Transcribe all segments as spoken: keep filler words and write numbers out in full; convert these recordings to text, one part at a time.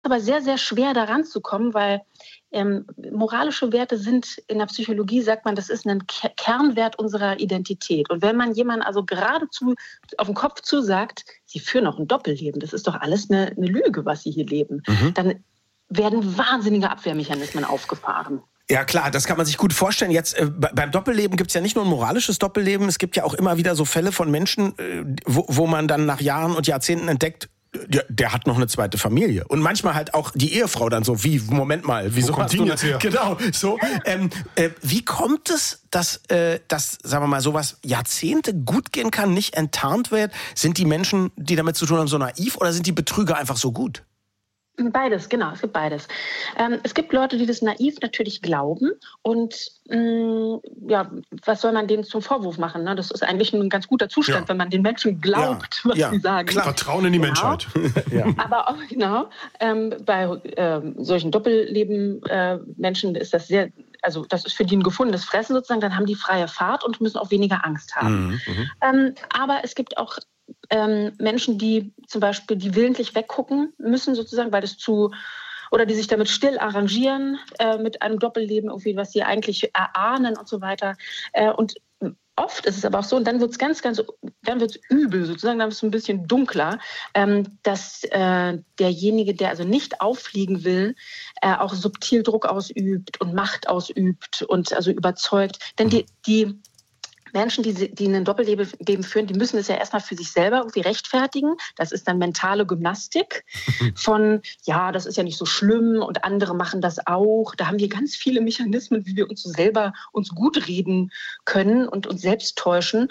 aber sehr, sehr schwer daran zu kommen, weil ähm, moralische Werte sind, in der Psychologie sagt man, das ist ein Ke- Kernwert unserer Identität. Und wenn man jemandem also geradezu auf den Kopf zusagt, sie führen auch ein Doppelleben, das ist doch alles eine, eine Lüge, was sie hier leben, mhm. dann werden wahnsinnige Abwehrmechanismen aufgefahren. Ja klar, das kann man sich gut vorstellen. Jetzt äh, beim Doppelleben gibt's ja nicht nur ein moralisches Doppelleben, es gibt ja auch immer wieder so Fälle von Menschen, äh, wo, wo man dann nach Jahren und Jahrzehnten entdeckt, der, der hat noch eine zweite Familie. Und manchmal halt auch die Ehefrau dann so, wie, Moment mal, wieso hast du jetzt her? Genau, so. Ähm, äh, wie kommt es, dass, äh, dass, sagen wir mal, sowas Jahrzehnte gut gehen kann, nicht enttarnt wird? Sind die Menschen, die damit zu tun haben, so naiv oder sind die Betrüger einfach so gut? Beides, genau, es gibt beides. Ähm, es gibt Leute, die das naiv natürlich glauben und mh, ja, was soll man denen zum Vorwurf machen? Ne? Das ist eigentlich ein ganz guter Zustand, ja. wenn man den Menschen glaubt, ja. was ja. sie sagen. Klar. Vertrauen in die genau. Menschheit. ja. Aber auch genau, ähm, bei ähm, solchen Doppelleben-Menschen äh, ist das sehr, also das ist für die ein gefundenes Fressen sozusagen, dann haben die freie Fahrt und müssen auch weniger Angst haben. Mhm, ähm, aber es gibt auch Ähm, Menschen, die zum Beispiel die willentlich weggucken müssen, sozusagen, weil das zu, oder die sich damit still arrangieren, äh, mit einem Doppelleben, irgendwie, was sie eigentlich erahnen und so weiter. Äh, und oft ist es aber auch so, und dann wird es ganz, ganz, dann wird es übel sozusagen, dann wird es ein bisschen dunkler, ähm, dass äh, derjenige, der also nicht auffliegen will, äh, auch subtil Druck ausübt und Macht ausübt und also überzeugt. Denn die, die Menschen, die, die ein Doppelleben führen, die müssen es ja erstmal für sich selber irgendwie rechtfertigen. Das ist dann mentale Gymnastik von, ja, das ist ja nicht so schlimm und andere machen das auch. Da haben wir ganz viele Mechanismen, wie wir uns so selber uns gut reden können und uns selbst täuschen.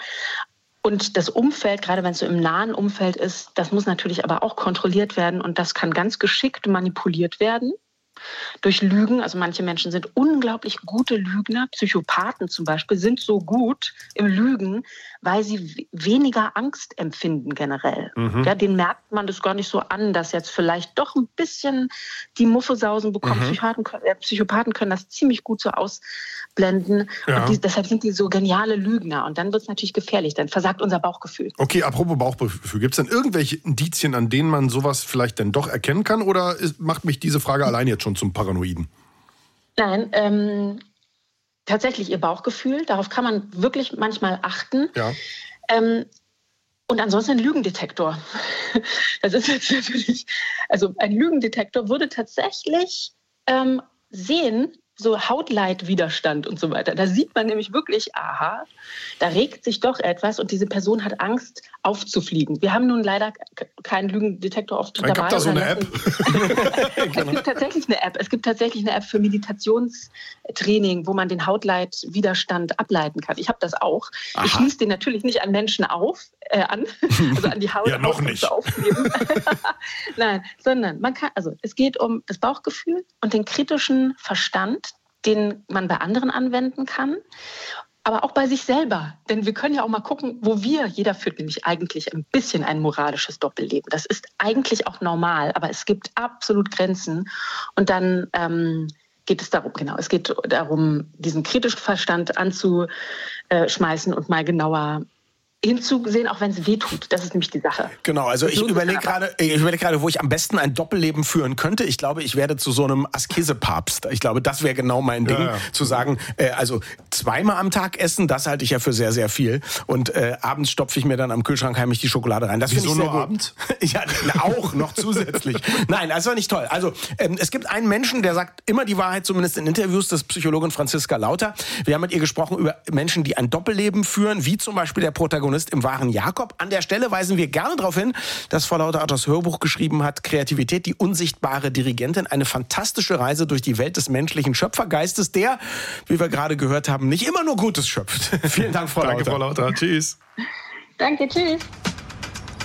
Und das Umfeld, gerade wenn es so im nahen Umfeld ist, das muss natürlich aber auch kontrolliert werden und das kann ganz geschickt manipuliert werden. Durch Lügen, also manche Menschen sind unglaublich gute Lügner, Psychopathen zum Beispiel sind so gut im Lügen, weil sie w- weniger Angst empfinden generell. Mhm. Ja, denen merkt man das gar nicht so an, dass jetzt vielleicht doch ein bisschen die Muffesausen bekommen. Mhm. Psychopathen, äh, Psychopathen können das ziemlich gut so ausblenden ja. und die, deshalb sind die so geniale Lügner und dann wird es natürlich gefährlich, dann versagt unser Bauchgefühl. Okay, apropos Bauchgefühl, gibt es denn irgendwelche Indizien, an denen man sowas vielleicht denn doch erkennen kann oder ist, macht mich diese Frage allein jetzt schon zum Paranoiden? Nein, ähm, tatsächlich ihr Bauchgefühl, darauf kann man wirklich manchmal achten. Ja. Ähm, und ansonsten ein Lügendetektor. Das ist jetzt natürlich, also ein Lügendetektor würde tatsächlich ähm, sehen, so Hautleitwiderstand und so weiter. Da sieht man nämlich wirklich, aha, da regt sich doch etwas und diese Person hat Angst aufzufliegen. Wir haben nun leider keinen Lügendetektor oft dabei. Es gibt da so eine App. Es gibt tatsächlich eine App. Es gibt tatsächlich eine App für Meditationstraining, wo man den Hautleitwiderstand ableiten kann. Ich habe das auch. Aha. Ich schließe den natürlich nicht an Menschen auf, äh, an, also an die Haut. Ja, noch nicht. Nein, sondern man kann, also es geht um das Bauchgefühl und den kritischen Verstand, den man bei anderen anwenden kann, aber auch bei sich selber. Denn wir können ja auch mal gucken, wo wir, jeder führt nämlich eigentlich ein bisschen ein moralisches Doppelleben. Das ist eigentlich auch normal, aber es gibt absolut Grenzen. Und dann ähm, geht es darum, genau, es geht darum, diesen kritischen Verstand anzuschmeißen und mal genauer hinzusehen, auch wenn es weh tut. Das ist nämlich die Sache. Genau, also ich überlege gerade, ich überlege gerade, wo ich am besten ein Doppelleben führen könnte. Ich glaube, ich werde zu so einem Askese-Papst. Ich glaube, das wäre genau mein Ding, ja, ja. zu sagen, äh, also zweimal am Tag essen, das halte ich ja für sehr, sehr viel. Und äh, abends stopfe ich mir dann am Kühlschrank heimlich die Schokolade rein. Das finde ich sehr nur gut. Abends? Ja, auch noch zusätzlich. Nein, das war nicht toll. Also ähm, es gibt einen Menschen, der sagt immer die Wahrheit, zumindest in Interviews, das ist Psychologin Franziska Lauter. Wir haben mit ihr gesprochen über Menschen, die ein Doppelleben führen, wie zum Beispiel der Protagonist im wahren Jakob. An der Stelle weisen wir gerne darauf hin, dass Frau Lauter auch das Hörbuch geschrieben hat, Kreativität, die unsichtbare Dirigentin. Eine fantastische Reise durch die Welt des menschlichen Schöpfergeistes, der, wie wir gerade gehört haben, nicht immer nur Gutes schöpft. Vielen Dank, Frau Lauter. Danke, Frau Lauter. Tschüss. Danke, tschüss.